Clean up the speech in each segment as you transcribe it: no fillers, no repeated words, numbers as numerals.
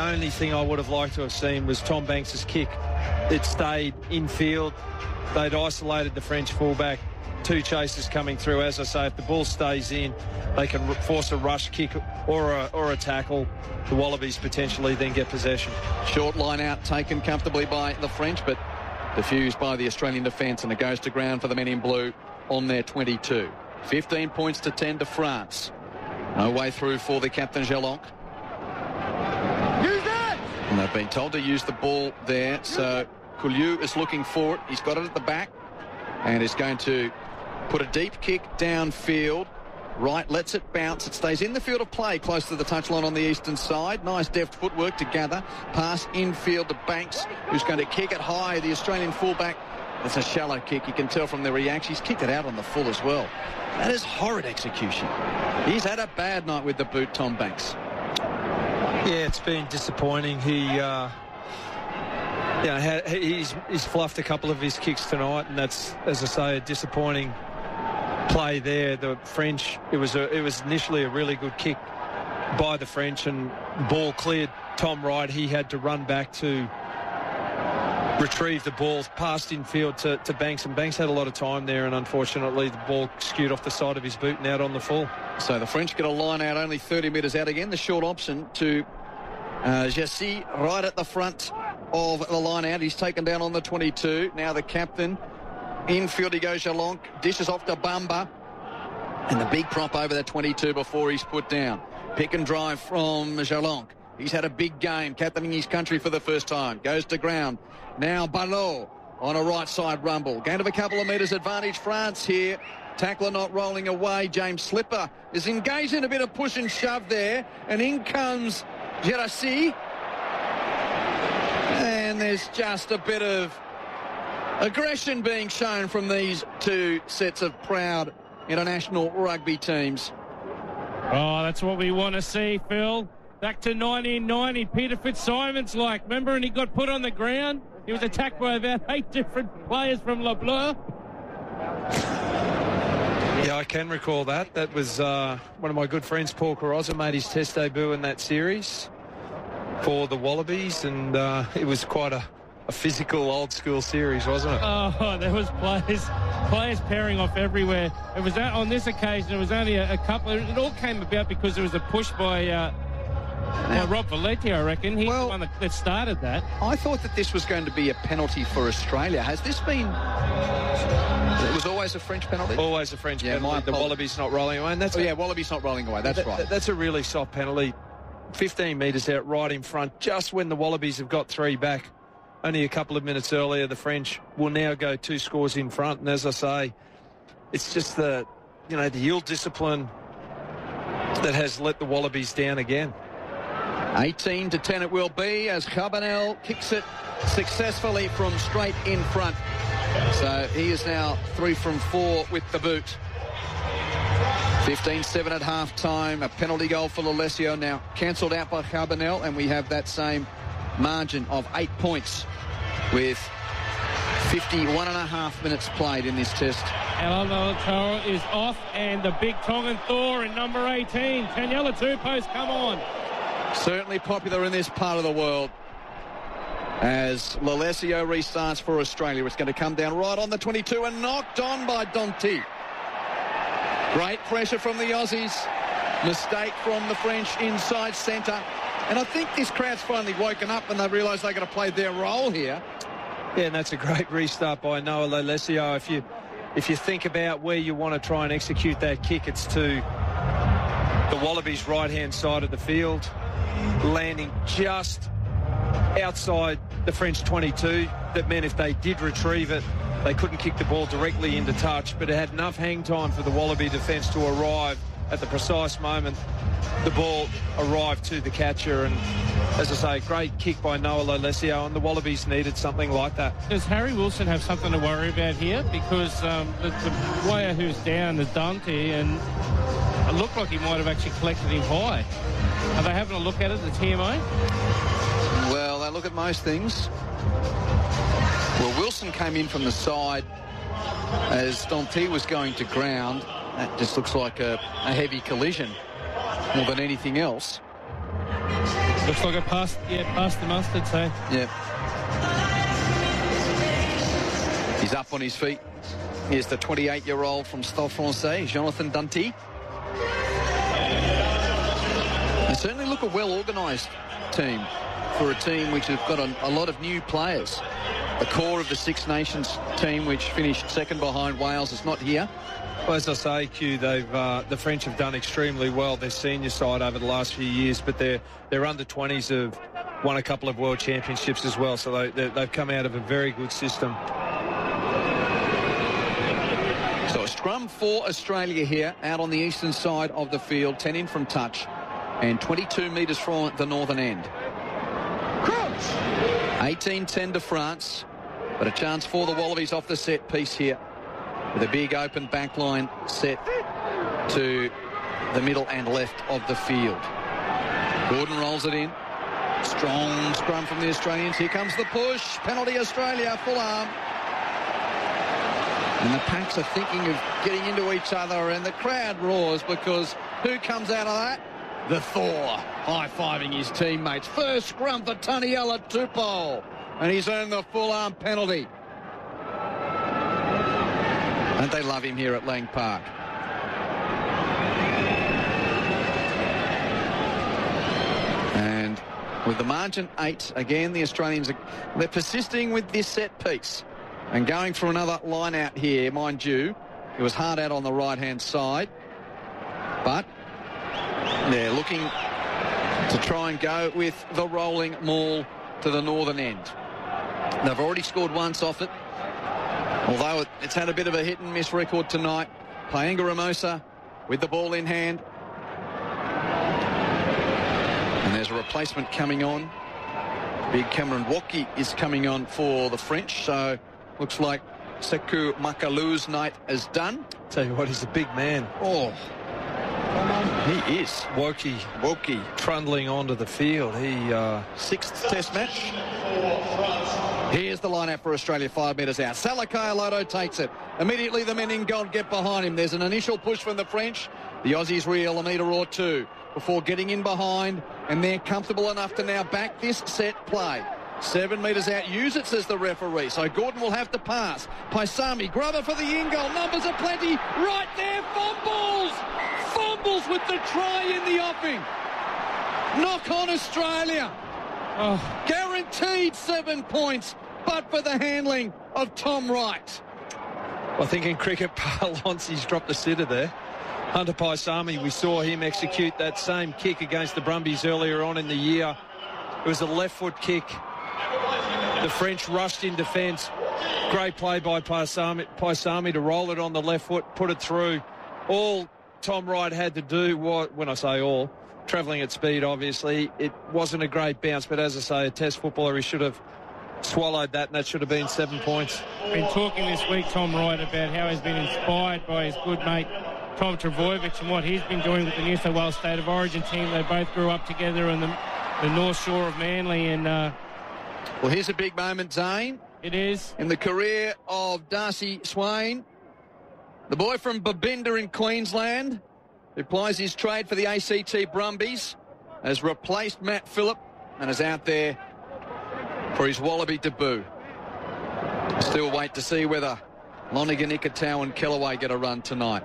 only thing I would have liked to have seen was Tom Banks' kick. It stayed infield. They'd isolated the French fullback. 2 chasers coming through. As I say, if the ball stays in, they can force a rush kick or a tackle. The Wallabies potentially then get possession. Short line out taken comfortably by the French, but diffused by the Australian defence, and it goes to ground for the men in blue on their 22. 15 points to 10 to France. No way through for the captain, Jalonc. And they've been told to use the ball there, so Couliou is looking for it. He's got it at the back and is going to put a deep kick downfield. Right, lets it bounce. It stays in the field of play close to the touchline on the eastern side. Nice deft footwork to gather. Pass infield to Banks, who's going to kick it high. The Australian fullback. It's a shallow kick. You can tell from the reaction. He's kicked it out on the full as well. That is horrid execution. He's had a bad night with the boot, Tom Banks. Yeah, it's been disappointing. He's fluffed a couple of his kicks tonight, and that's, as I say, a disappointing play there. The French, it was initially a really good kick by the French, and the ball cleared Tom Wright. He had to run back to retrieve the ball, passed infield to Banks, and Banks had a lot of time there, and unfortunately the ball skewed off the side of his boot and out on the full. So the French get a line out only 30 metres out again. The short option to Jassi right at the front of the line out. He's taken down on the 22. Now the captain. Infield he goes, Jalonc. Dishes off to Bamba. And the big prop over that 22 before he's put down. Pick and drive from Jalonc. He's had a big game, captaining his country for the first time. Goes to ground. Now Ballot on a right side rumble. Gain of a couple of metres advantage France here. Tackler not rolling away. James Slipper is engaged in a bit of push and shove there. And in comes Gerassi. And there's just a bit of aggression being shown from these 2 sets of proud international rugby teams. Oh, that's what we want to see, Phil. Back to 1990, Peter Fitzsimons remember, and he got put on the ground. He was attacked by about 8 different players from Le Bleu. Yeah, I can recall that. That was one of my good friends, Paul Carrozza, made his test debut in that series for the Wallabies, and it was quite a physical, old-school series, wasn't it? Oh, there was players pairing off everywhere. It was on this occasion, it was only a couple. It all came about because there was a push by Rob Valetti, I reckon. He's the one that started that. I thought that this was going to be a penalty for Australia. Has this been... It was always a French penalty? Always a French penalty. The Wallabies not rolling away. And Wallabies not rolling away. That's right. That's a really soft penalty. 15 metres out right in front, just when the Wallabies have got 3 back. Only a couple of minutes earlier, the French will now go 2 scores in front. And as I say, it's just the ill discipline that has let the Wallabies down again. 18-10 it will be as Carbonell kicks it successfully from straight in front. So he is now 3 from 4 with the boot. 15-7 at half-time. A penalty goal for Lolesio now cancelled out by Carbonell, and we have that same margin of 8 points with 51.5 minutes played in this test. Alataro is off, and the big Tongan Thor in number 18. Taniela Tupou, come on. Certainly popular in this part of the world. As Lolesio restarts for Australia, it's going to come down right on the 22 and knocked on by Danty. Great pressure from the Aussies. Mistake from the French inside centre. And I think this crowd's finally woken up and they've realised they're going to play their role here. Yeah, and that's a great restart by Noah Lolesio. If you think about where you want to try and execute that kick, it's to the Wallabies' right-hand side of the field, landing just outside the French 22. That meant if they did retrieve it, they couldn't kick the ball directly into touch, but it had enough hang time for the Wallaby defence to arrive at the precise moment the ball arrived to the catcher. And as I say, great kick by Noah Lolesio, and the Wallabies needed something like that. Does Harry Wilson have something to worry about here? Because the player who's down is Dante, and it looked like he might have actually collected him high. Are they having a look at it, the TMO? Well, they look at most things. Well, Wilson came in from the side as Dante was going to ground. That just looks like a heavy collision more than anything else. Looks like it passed the mustard, so. Yeah. He's up on his feet. Here's the 28-year-old from Stade Francais, Jonathan Danty. They certainly look a well-organised team for a team which has got a lot of new players. The core of the Six Nations team, which finished second behind Wales, is not here. Well, as I say, Q, the French have done extremely well, their senior side, over the last few years, but their under-20s have won a couple of world championships as well, so they've come out of a very good system. So a scrum for Australia here, out on the eastern side of the field, 10 in from touch, and 22 metres from the northern end. 18-10 to France, but a chance for the Wallabies off the set piece here, with a big open back line set to the middle and left of the field. Gordon rolls it in. Strong scrum from the Australians. Here comes the push. Penalty Australia, full arm. And the packs are thinking of getting into each other, and the crowd roars because who comes out of that? The Thor, high-fiving his teammates. First scrum for Taniela Tupou, and he's earned the full-arm penalty. And they love him here at Lang Park. And with the margin 8, again, the Australians, they're persisting with this set piece and going for another line out here, mind you. It was hard out on the right-hand side, but they're looking to try and go with the rolling maul to the northern end. They've already scored once off it, although it's had a bit of a hit-and-miss record tonight. Paenga Ramosa with the ball in hand. And there's a replacement coming on. Big Cameron Woki is coming on for the French, so looks like Sekou Makalu's night is done. Tell you what, he's a big man. Oh, he is. Woki trundling onto the field. Sixth test match. Here's the line-out for Australia, 5 metres out. Salakai Aloto takes it. Immediately the men in gold get behind him. There's an initial push from the French. The Aussies reel a metre or two before getting in behind, and they're comfortable enough to now back this set play. 7 metres out. Use it, says the referee. So Gordon will have to pass. Paisami, grubber for the in-goal. Numbers are plenty. Right there, fumbles! Fumbles with the try in the offing. Knock on Australia. Oh. Guaranteed 7 points, but for the handling of Tom Wright. I think in cricket parlance, he's dropped the sitter there. Hunter Paisami, we saw him execute that same kick against the Brumbies earlier on in the year. It was a left foot kick. The French rushed in defence. Great play by Paisami to roll it on the left foot, put it through. All Tom Wright had to do, when I say all, travelling at speed, obviously, it wasn't a great bounce, but as I say, a test footballer, he should have swallowed that, and that should have been 7 points. Been talking this week, Tom Wright, about how he's been inspired by his good mate Tom Trbojevic and what he's been doing with the New South Wales State of Origin team. They both grew up together on the North Shore of Manly, and well, here's a big moment, Zane. It is. In the career of Darcy Swain, the boy from Babinda in Queensland, who plies his trade for the ACT Brumbies, has replaced Matt Phillip and is out there for his Wallaby debut. Still wait to see whether Lonergan, Ikitau and Kellaway get a run tonight.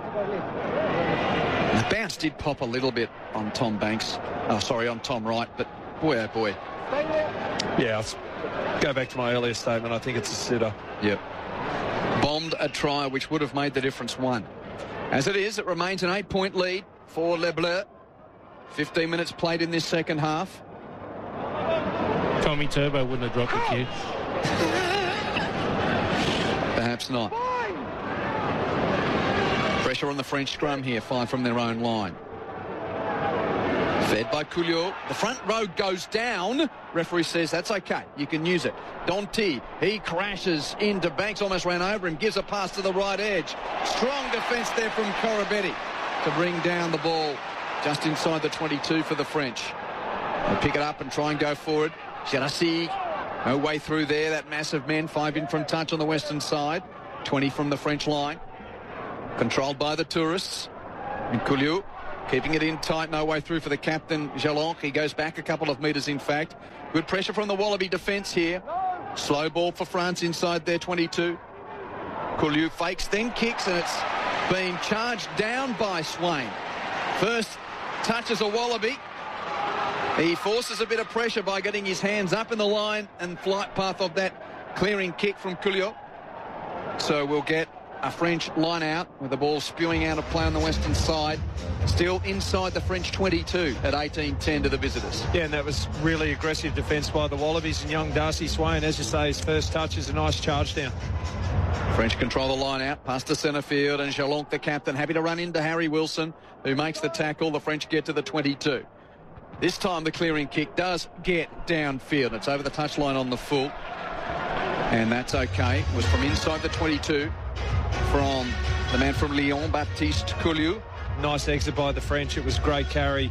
The bounce did pop a little bit on Tom Wright, but boy, oh boy. Yeah, I'll go back to my earlier statement. I think it's a sitter. Yep. Bombed a try which would have made the difference 1. As it is, it remains an 8-point lead for Les Bleus. 15 minutes played in this second half. Tommy Turbo wouldn't have dropped the kid. Perhaps not. Pressure on the French scrum here, 5 from their own line. Fed by Couliot. The front row goes down. Referee says that's okay. You can use it. Danty, he crashes into Banks, almost ran over him, gives a pass to the right edge. Strong defence there from Koroibete to bring down the ball just inside the 22 for the French. They pick it up and try and go forward. Gerassi, no way through there. That massive man, 5 in from touch on the western side. 20 from the French line. Controlled by the tourists. And Couliot Keeping it in tight, no way through for the captain, Jalonc. He goes back a couple of metres, in fact. Good pressure from the Wallaby defence here. Slow ball for France inside their 22. Coulieu fakes, then kicks, and it's been charged down by Swain. First touches a Wallaby. He forces a bit of pressure by getting his hands up in the line and flight path of that clearing kick from Coulieu. So we'll get a French line out with the ball spewing out of play on the western side. Still inside the French 22 at 18-10 to the visitors. Yeah, and that was really aggressive defence by the Wallabies, and young Darcy Swain, as you say, his first touch is a nice charge down. French control the line out, past the centre field, and Jalonc, the captain, happy to run into Harry Wilson, who makes the tackle. The French get to the 22. This time the clearing kick does get downfield. It's over the touchline on the full, and that's okay. It was from inside the 22 from the man from Lyon, Baptiste Coulieu. Nice exit by the French. It was great carry,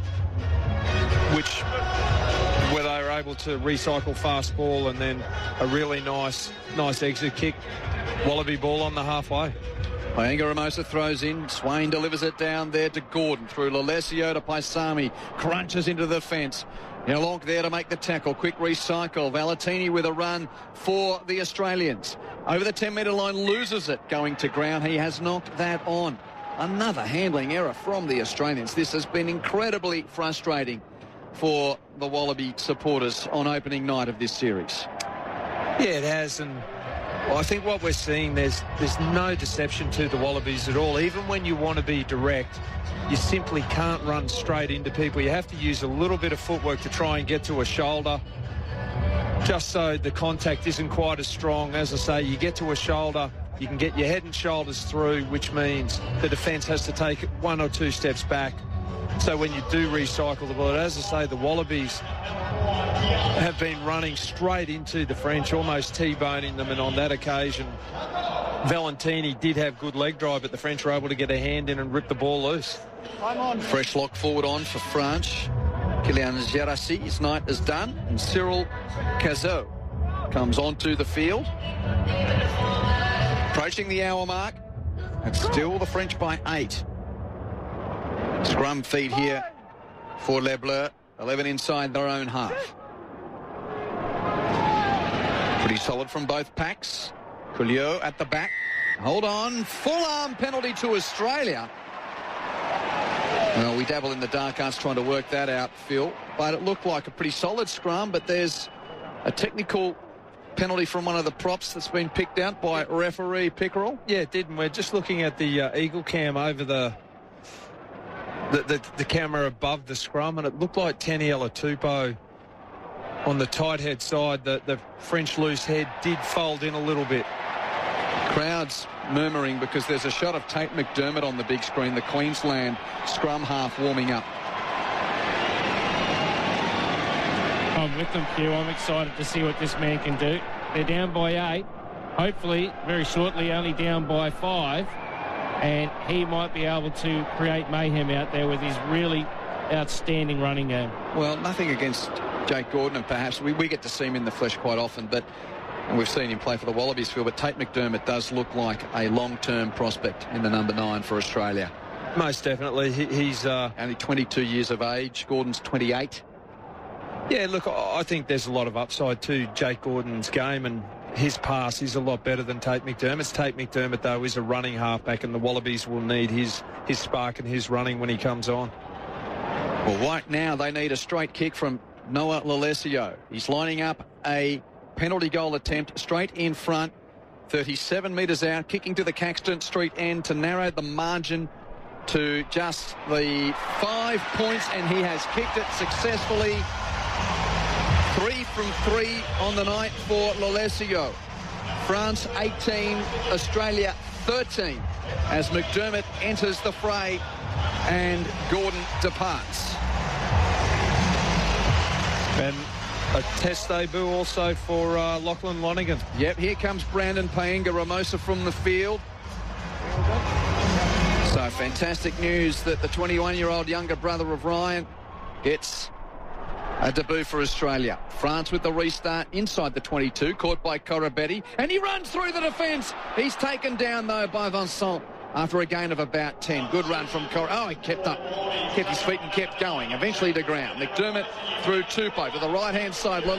where they were able to recycle fast ball, and then a really nice exit kick. Wallaby ball on the halfway. Paenga-Ramosa throws in. Swain delivers it down there to Gordon. Through Lalesio to Paisami. Crunches into the fence. Jalonc there to make the tackle. Quick recycle. Valentini with a run for the Australians. Over the 10-metre line, loses it going to ground. He has knocked that on. Another handling error from the Australians. This has been incredibly frustrating for the Wallaby supporters on opening night of this series. Yeah, it has, and I think what we're seeing, there's no deception to the Wallabies at all. Even when you want to be direct, you simply can't run straight into people. You have to use a little bit of footwork to try and get to a shoulder, just so the contact isn't quite as strong. As I say, you get to a shoulder, you can get your head and shoulders through, which means the defence has to take 1 or 2 steps back. So when you do recycle the ball, as I say, the Wallabies have been running straight into the French, almost T-boning them, and on that occasion, Valentini did have good leg drive, but the French were able to get a hand in and rip the ball loose. Fresh lock forward on for France. Kylian Gerassi, his night is done, and Cyril Cazot comes onto the field. Approaching the hour mark, and still the French by 8. Scrum feed here for Les Bleus. 11 inside their own half. Pretty solid from both packs. Coulieu at the back. Hold on. Full arm penalty to Australia. Well, we dabble in the dark arts trying to work that out, Phil. But it looked like a pretty solid scrum, but there's a technical penalty from one of the props that's been picked out by referee Pickerel. Yeah, it did, and we're just looking at the Eagle cam over the camera above the scrum, and it looked like Taniela Tupou on the tight head side. The French loose head did fold in a little bit. Crowds murmuring because there's a shot of Tate McDermott on the big screen, the Queensland scrum half warming up. I'm with them, Q. I'm excited to see what this man can do. They're down by 8. Hopefully, very shortly, only down by 5. And he might be able to create mayhem out there with his really outstanding running game. Well, nothing against Jake Gordon, and perhaps we get to see him in the flesh quite often, and we've seen him play for the Wallabies field, but Tate McDermott does look like a long-term prospect in the number 9 for Australia. Most definitely. He's only 22 years of age. Gordon's 28. Yeah, look, I think there's a lot of upside to Jake Gordon's game, and his pass is a lot better than Tate McDermott's. Tate McDermott, though, is a running halfback, and the Wallabies will need his spark and his running when he comes on. Well, right now they need a straight kick from Noah Lalesio. He's lining up a penalty goal attempt straight in front, 37 metres out, kicking to the Caxton Street end to narrow the margin to just the 5 points, and he has kicked it successfully. 3 from 3 on the night for Lalesio. France 18, Australia 13 as McDermott enters the fray and Gordon departs. And a test debut also for Lachlan Lonergan. Yep, here comes Brandon Paenga-Ramosa from the field. So fantastic news that the 21-year-old younger brother of Ryan gets a debut for Australia. France with the restart inside the 22, caught by Corabetti, and he runs through the defence. He's taken down, though, by Vincent after a gain of about 10. Good run from Corey. Oh, he kept up, kept his feet and kept going. Eventually to ground. McDermott through Tupou to the right-hand side.